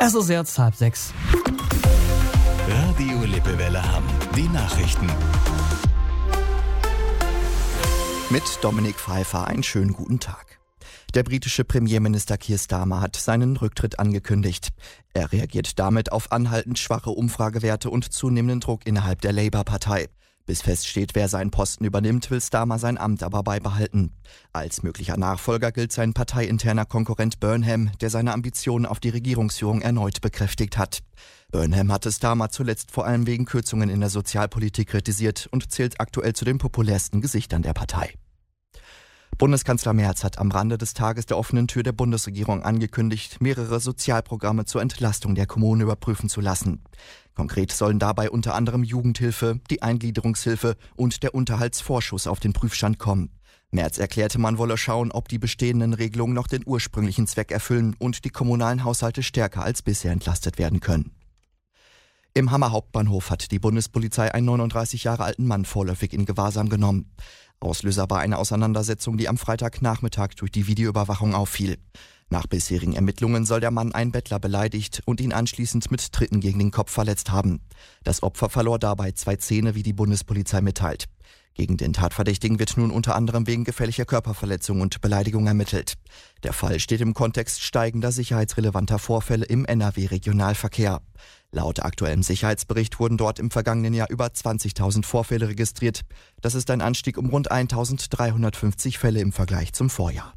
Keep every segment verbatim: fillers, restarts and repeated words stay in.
Es ist jetzt halb sechs. Radio Lippewelle Hamm. Die Nachrichten. Mit Dominik Pfeiffer einen schönen guten Tag. Der britische Premierminister Keir Starmer hat seinen Rücktritt angekündigt. Er reagiert damit auf anhaltend schwache Umfragewerte und zunehmenden Druck innerhalb der Labour-Partei. Bis feststeht, wer seinen Posten übernimmt, will Starmer sein Amt aber beibehalten. Als möglicher Nachfolger gilt sein parteiinterner Konkurrent Burnham, der seine Ambitionen auf die Regierungsführung erneut bekräftigt hat. Burnham hatte Starmer zuletzt vor allem wegen Kürzungen in der Sozialpolitik kritisiert und zählt aktuell zu den populärsten Gesichtern der Partei. Bundeskanzler Merz hat am Rande des Tages der offenen Tür der Bundesregierung angekündigt, mehrere Sozialprogramme zur Entlastung der Kommunen überprüfen zu lassen. Konkret sollen dabei unter anderem Jugendhilfe, die Eingliederungshilfe und der Unterhaltsvorschuss auf den Prüfstand kommen. Merz erklärte, man wolle schauen, ob die bestehenden Regelungen noch den ursprünglichen Zweck erfüllen und die kommunalen Haushalte stärker als bisher entlastet werden können. Im Hammer Hauptbahnhof hat die Bundespolizei einen neununddreißig Jahre alten Mann vorläufig in Gewahrsam genommen. Auslöser war eine Auseinandersetzung, die am Freitagnachmittag durch die Videoüberwachung auffiel. Nach bisherigen Ermittlungen soll der Mann einen Bettler beleidigt und ihn anschließend mit Tritten gegen den Kopf verletzt haben. Das Opfer verlor dabei zwei Zähne, wie die Bundespolizei mitteilt. Gegen den Tatverdächtigen wird nun unter anderem wegen gefährlicher Körperverletzung und Beleidigung ermittelt. Der Fall steht im Kontext steigender sicherheitsrelevanter Vorfälle im N R W-Regionalverkehr. Laut aktuellem Sicherheitsbericht wurden dort im vergangenen Jahr über zwanzigtausend Vorfälle registriert. Das ist ein Anstieg um rund eintausenddreihundertfünfzig Fälle im Vergleich zum Vorjahr.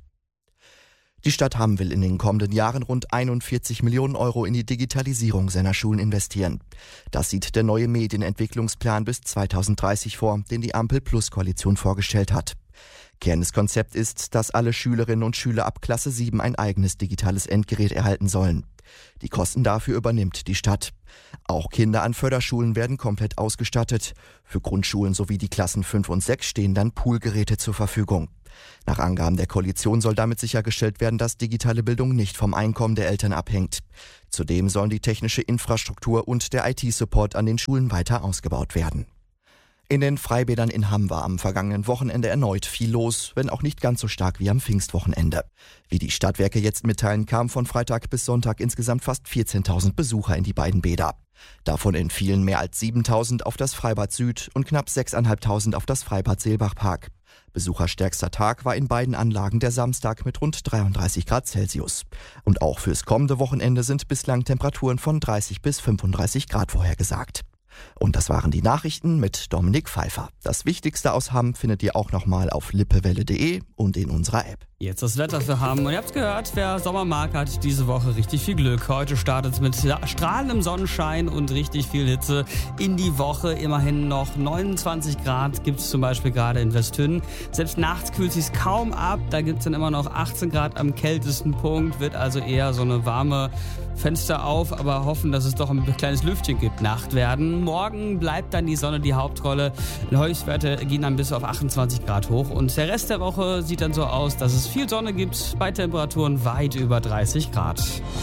Die Stadt Hamm will in den kommenden Jahren rund einundvierzig Millionen Euro in die Digitalisierung seiner Schulen investieren. Das sieht der neue Medienentwicklungsplan bis zweitausenddreißig vor, den die Ampel-Plus-Koalition vorgestellt hat. Kern des Konzepts ist, dass alle Schülerinnen und Schüler ab Klasse sieben ein eigenes digitales Endgerät erhalten sollen. Die Kosten dafür übernimmt die Stadt. Auch Kinder an Förderschulen werden komplett ausgestattet. Für Grundschulen sowie die Klassen fünf und sechs stehen dann Poolgeräte zur Verfügung. Nach Angaben der Koalition soll damit sichergestellt werden, dass digitale Bildung nicht vom Einkommen der Eltern abhängt. Zudem sollen die technische Infrastruktur und der I T-Support an den Schulen weiter ausgebaut werden. In den Freibädern in Hamm war am vergangenen Wochenende erneut viel los, wenn auch nicht ganz so stark wie am Pfingstwochenende. Wie die Stadtwerke jetzt mitteilen, kamen von Freitag bis Sonntag insgesamt fast vierzehntausend Besucher in die beiden Bäder. Davon entfielen mehr als siebentausend auf das Freibad Süd und knapp sechstausendfünfhundert auf das Freibad Seelbachpark. Besucherstärkster Tag war in beiden Anlagen der Samstag mit rund dreiunddreißig Grad Celsius. Und auch fürs kommende Wochenende sind bislang Temperaturen von dreißig bis fünfunddreißig Grad vorhergesagt. Und das waren die Nachrichten mit Dominik Pfeiffer. Das Wichtigste aus Hamm findet ihr auch nochmal auf lippewelle punkt de und in unserer App. Jetzt das Wetter für Hamm. Und ihr habt's gehört, wer Sommer mag, hat diese Woche richtig viel Glück. Heute startet es mit strahlendem Sonnenschein und richtig viel Hitze in die Woche. Immerhin noch neunundzwanzig Grad gibt's zum Beispiel gerade in Westhünnen. Selbst nachts kühlt sich's kaum ab. Da gibt's dann immer noch achtzehn Grad am kältesten Punkt. Wird also eher so eine warme Fenster auf, aber hoffen, dass es doch ein kleines Lüftchen gibt. Nacht werden. Morgen bleibt dann die Sonne die Hauptrolle. Die Höchstwerte gehen dann bis auf achtundzwanzig Grad hoch. Und der Rest der Woche sieht dann so aus, dass es viel Sonne gibt, bei Temperaturen weit über dreißig Grad.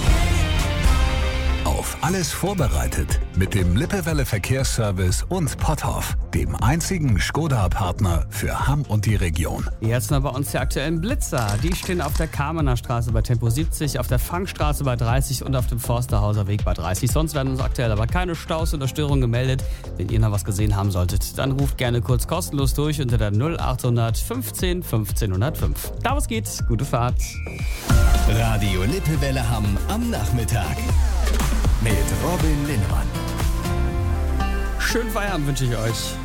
Auf alles vorbereitet mit dem Lippewelle Verkehrsservice und Potthoff, dem einzigen Skoda-Partner für Hamm und die Region. Jetzt noch bei uns die aktuellen Blitzer. Die stehen auf der Kamener Straße bei Tempo siebzig, auf der Fangstraße bei dreißig und auf dem Forsterhauser Weg bei dreißig. Sonst werden uns aktuell aber keine Staus oder Störungen gemeldet. Wenn ihr noch was gesehen haben solltet, dann ruft gerne kurz kostenlos durch unter der null achthundert fünfzehn fünfzehn null null fünf. Da was geht's, gute Fahrt. Radio Lippewelle Hamm am Nachmittag. Mit Robin Linnemann. Schönen Feierabend wünsche ich euch.